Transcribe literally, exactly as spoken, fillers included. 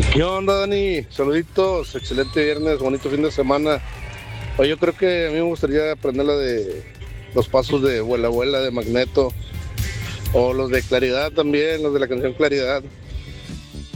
¿Qué onda, Dani? Saluditos, excelente viernes, bonito fin de semana. Oye, yo creo que a mí me gustaría aprender la de los pasos de Vuela Vuela de Magneto o los de Claridad también, los de la canción Claridad.